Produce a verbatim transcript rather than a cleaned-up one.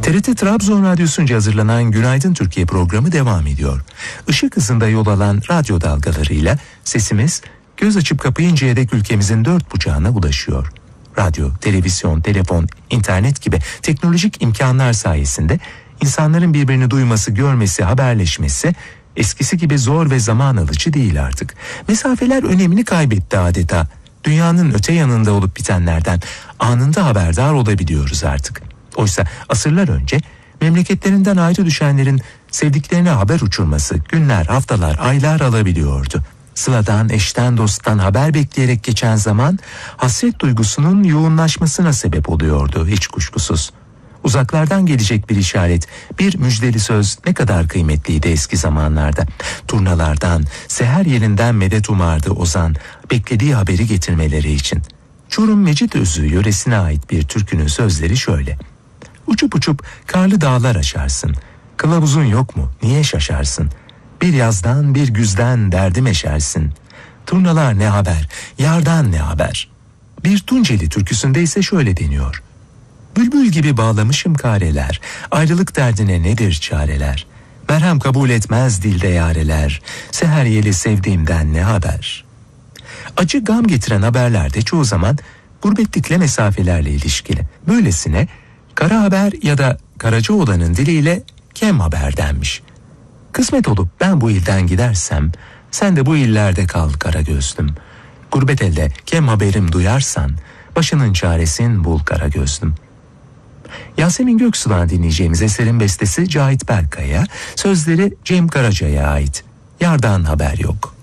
T R T Trabzon Radyosu'nca hazırlanan Günaydın Türkiye programı devam ediyor. Işık hızında yol alan radyo dalgalarıyla sesimiz göz açıp kapayıncaya dek ülkemizin dört bucağına ulaşıyor. Radyo, televizyon, telefon, internet gibi teknolojik imkanlar sayesinde insanların birbirini duyması, görmesi, haberleşmesi eskisi gibi zor ve zaman alıcı değil artık. Mesafeler önemini kaybetti adeta. Dünyanın öte yanında olup bitenlerden anında haberdar olabiliyoruz artık. Oysa asırlar önce memleketlerinden ayrı düşenlerin sevdiklerine haber uçurması günler, haftalar, aylar alabiliyordu. Sıladan, eşten, dosttan haber bekleyerek geçen zaman hasret duygusunun yoğunlaşmasına sebep oluyordu hiç kuşkusuz. Uzaklardan gelecek bir işaret, bir müjdeli söz ne kadar kıymetliydi eski zamanlarda. Turnalardan, seher yerinden medet umardı ozan, beklediği haberi getirmeleri için. Çorum Mecidözü yöresine ait bir türkünün sözleri şöyle: Uçup uçup karlı dağlar aşarsın, kılavuzun yok mu niye şaşarsın? Bir yazdan bir güzden derdim eşersin, turnalar ne haber, yardan ne haber? Bir Tunceli türküsünde ise şöyle deniyor: Bülbül gibi bağlamışım kareler, ayrılık derdine nedir çareler? Merhem kabul etmez dilde yareler, seher yeli sevdiğimden ne haber? Acı gam getiren haberler de çoğu zaman gurbetlikle mesafelerle ilişkili. Böylesine kara haber ya da Karacaoğlan'ın diliyle kem haber denmiş. Kısmet olup ben bu ilden gidersem, sen de bu illerde kal kara gözlüm. Gurbet elde kem haberim duyarsan, başının çaresin bul kara gözlüm. Yasemin Göksu'dan dinleyeceğimiz eserin bestesi Cahit Berkay'a, sözleri Cem Karaca'ya ait. Yardan haber yok.